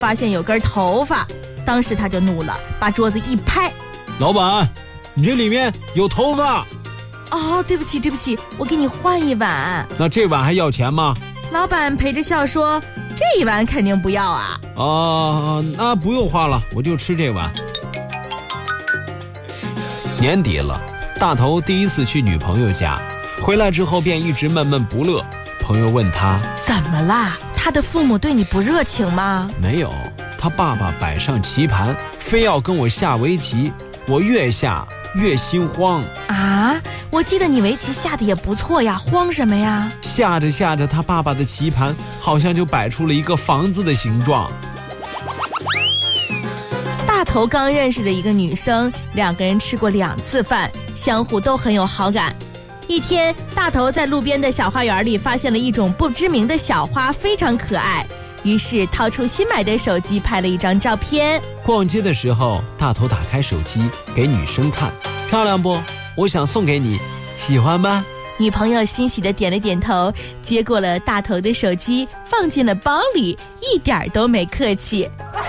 发现有根头发，当时他就怒了，把桌子一拍：“ 老板，你这里面有头发！” 哦，对不起，我给你换一碗。 那这碗还要钱吗？ 老板陪着笑说：“这一碗肯定不要啊。” 那不用花了，我就吃这碗。年底了，大头第一次去女朋友家，回来之后便一直闷闷不乐。朋友问他：“ 怎么啦？他的父母对你不热情吗？” 没有，他爸爸摆上棋盘，非要跟我下围棋，我越下越心慌。 啊，我记得你围棋下的也不错呀，慌什么呀？ 下着，他爸爸的棋盘好像就摆出了一个房子的形状。 大头刚认识的一个女生，2个人吃过2次饭，相互都很有好感。一天，大头在路边的小花园里发现了一种不知名的小花，非常可爱，于是掏出新买的手机拍了一张照片。 逛街的时候，大头打开手机给女生看：“漂亮不？我想送给你，喜欢吧？” 女朋友欣喜地点了点头，接过了大头的手机，放进了包里，一点都没客气。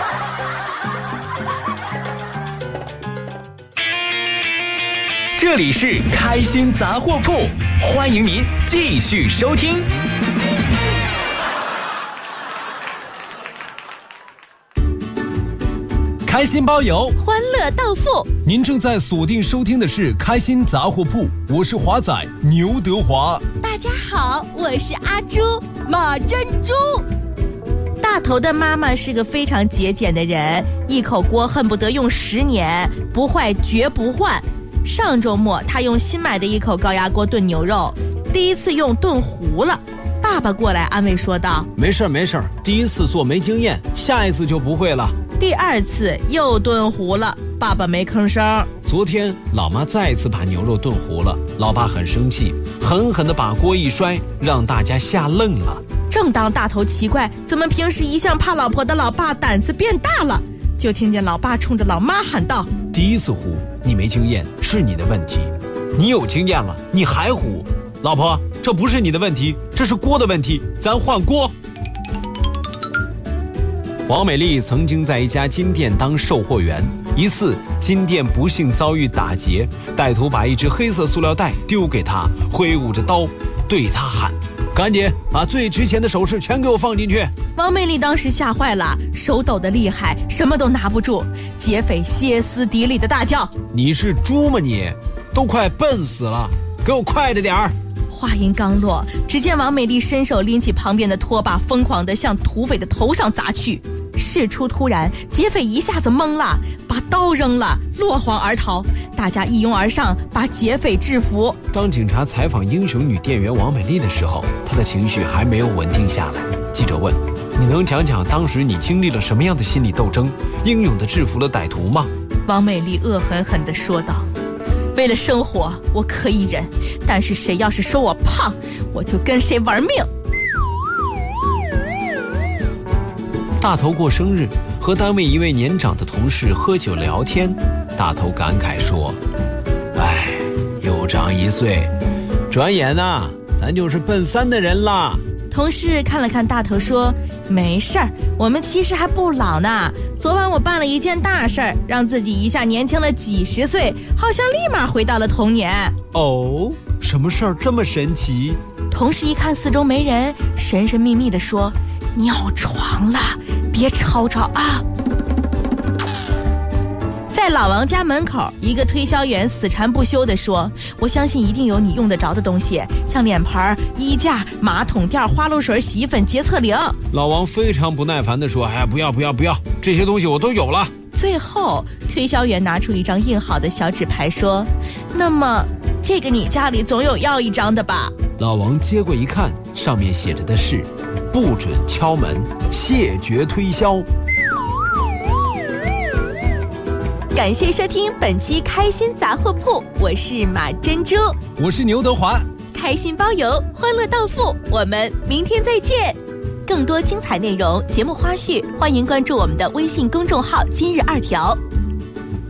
这里是开心杂货铺，欢迎您继续收听。 开心包邮， 欢乐到付。 您正在锁定收听的是开心杂货铺，我是华仔牛德华。 大家好，我是阿朱马珍珠。大头的妈妈是个非常节俭的人，一口锅恨不得用10年，不坏绝不换。上周末他用新买的一口高压锅炖牛肉，第一次用炖糊了。爸爸过来安慰说道：“ 没事，第一次做没经验，下一次就不会了。” 第2次又炖糊了，爸爸没吭声。 昨天老妈再次把牛肉炖糊了，老爸很生气，狠狠地把锅一摔，让大家吓愣了。 正当大头奇怪怎么平时一向怕老婆的老爸胆子变大了，就听见老爸冲着老妈喊道：“ 第一次糊你没经验是你的问题，你有经验了你还糊，老婆，这不是你的问题，这是锅的问题，咱换锅。”王美丽曾经在一家金店当售货员，一次金店不幸遭遇打劫，歹徒把一只黑色塑料袋丢给她，挥舞着刀对她喊：“赶紧把最值钱的首饰全给我放进去！” 王美丽当时吓坏了，手抖得厉害，什么都拿不住。劫匪歇斯底里的大叫：“ 你是猪吗你？都快笨死了，给我快着点儿！” 话音刚落，只见王美丽伸手拎起旁边的拖把，疯狂地向土匪的头上砸去。事出突然，劫匪一下子懵了，把刀扔了，落荒而逃。大家一拥而上，把劫匪制服。 当警察采访英雄女店员王美丽的时候，她的情绪还没有稳定下来。记者问：“你能讲讲当时你经历了什么样的心理斗争，英勇地制服了歹徒吗？” 王美丽恶狠狠地说道：“为了生活，我可以忍，但是谁要是说我胖，我就跟谁玩命。” 大头过生日，和单位一位年长的同事喝酒聊天，大头感慨说：“哎，又长1岁，转眼啊，咱就是奔3的人啦。” 同事看了看大头说：“没事儿，我们其实还不老呢。昨晚我办了一件大事儿，让自己一下年轻了几10岁，好像立马回到了童年。” 哦，什么事儿这么神奇？ 同事一看四周没人，神神秘秘地说：“尿床了，别吵吵啊。”在老王家门口，一个推销员死缠不休地说：“我相信一定有你用得着的东西，像脸盆、衣架、马桶垫、花露水、洗衣粉、洁厕灵。” 老王非常不耐烦地说：“哎，不要，这些东西我都有了。” 最后，推销员拿出一张印好的小纸牌说：“那么，这个你家里总有要1张的吧？” 老王接过一看，上面写着的是：“不准敲门，谢绝推销。” 感谢收听本期开心杂货铺，我是马珍珠， 我是牛德华， 开心包邮，欢乐到付，我们明天再见。更多精彩内容、节目花絮，欢迎关注我们的微信公众号今日2条。